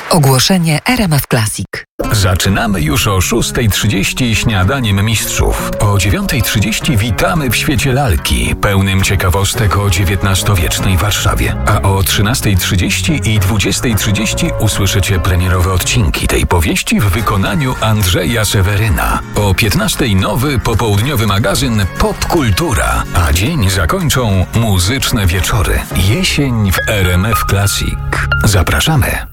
Ogłoszenie RMF Classic. Zaczynamy już o 6:30 śniadaniem mistrzów. O 9:30 witamy w świecie lalki, pełnym ciekawostek o XIX-wiecznej Warszawie. A o 13:30 i 20:30 usłyszycie premierowe odcinki tej powieści w wykonaniu Andrzeja Seweryna. O 15:00 nowy popołudniowy magazyn Popkultura, a dzień zakończą muzyczne wieczory. Jesień w RMF Classic. Zapraszamy.